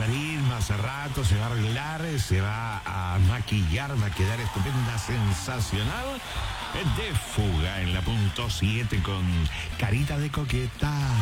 salir más rato, se va a arreglar, se va a maquillar, va a quedar estupenda, sensacional. De fuga en la punto 7 con carita de coqueta.